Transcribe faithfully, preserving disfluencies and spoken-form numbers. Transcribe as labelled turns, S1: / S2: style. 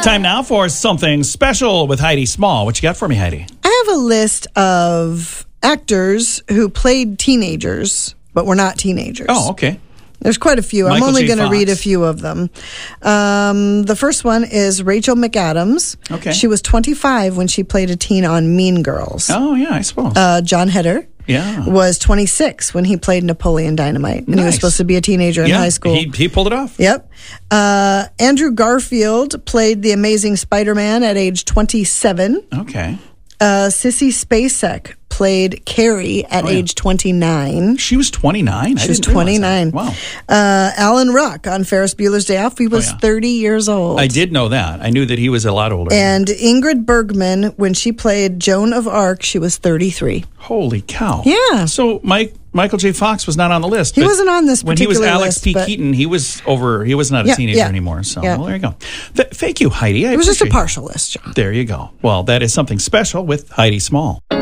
S1: Time now for something special with Heidi Small. What you got for me, Heidi?
S2: I have a list of actors who played teenagers, but were not teenagers.
S1: Oh, okay.
S2: There's quite a few.
S1: Michael
S2: I'm only
S1: J.
S2: going to
S1: Fox.
S2: read a few of them. Um, the first one is Rachel McAdams.
S1: Okay.
S2: She was twenty-five when she played a teen on Mean Girls.
S1: Oh, yeah, I suppose.
S2: Uh, John Heder
S1: yeah.
S2: was twenty-six when he played Napoleon Dynamite. And he was
S1: Nice.
S2: supposed to be a teenager in
S1: yeah,
S2: high school.
S1: He, he pulled it off.
S2: Yep. Uh, Andrew Garfield played the Amazing Spider-Man at age twenty-seven.
S1: Okay.
S2: Uh, Sissy Spacek played Carrie at
S1: Oh, yeah.
S2: age twenty-nine.
S1: She was twenty-nine?
S2: She was twenty-nine.
S1: Wow.
S2: Uh, Alan Ruck on Ferris Bueller's Day Off. He was
S1: Oh, yeah.
S2: thirty years old.
S1: I did know that. I knew that he was a lot older.
S2: And Ingrid Bergman, when she played Joan of Arc, she was thirty-three.
S1: Holy cow.
S2: Yeah.
S1: So Mike Michael J. Fox was not on the list.
S2: He
S1: but
S2: wasn't on this
S1: when he was
S2: particular
S1: Alex
S2: list,
S1: P.
S2: but-
S1: Keaton, he was over. He was not a
S2: Yeah,
S1: teenager
S2: yeah.
S1: anymore. So
S2: Yeah.
S1: well, there you go. Th- thank you, Heidi. I
S2: It was just a
S1: appreciate it.
S2: partial list, John.
S1: There you go. Well, that is something special with Heidi Small.